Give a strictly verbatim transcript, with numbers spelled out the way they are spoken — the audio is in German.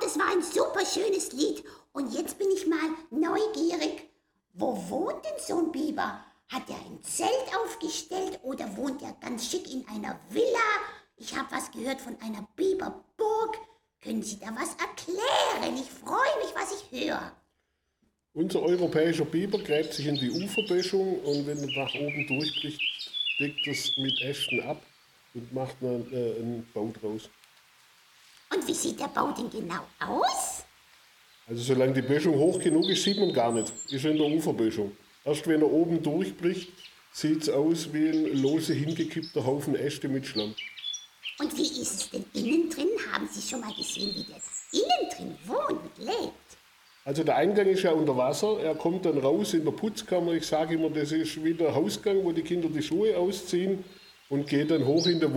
das war ein super schönes Lied. Und jetzt bin ich mal neugierig. Wo wohnt denn so ein Biber? Hat er ein Zelt aufgestellt oder wohnt er ganz schick in einer Villa? Ich habe was gehört von einer Biberburg. Können Sie da was erklären? Ich freue mich, was ich höre. Unser europäischer Biber gräbt sich in die Uferböschung und wenn er nach oben durchbricht, deckt es mit Ästen ab und macht einen, äh, einen Bau draus. Und wie sieht der Bau denn genau aus? Also solange die Böschung hoch genug ist, sieht man gar nicht. Ist in der Uferböschung. Erst wenn er oben durchbricht, sieht es aus wie ein lose hingekippter Haufen Äste mit Schlamm. Und wie ist es denn innen drin? Haben Sie schon mal gesehen, wie der innen drin wohnt und lebt? Also der Eingang ist ja unter Wasser, er kommt dann raus in der Putzkammer. Ich sage immer, das ist wie der Hausgang, wo die Kinder die Schuhe ausziehen und geht dann hoch in der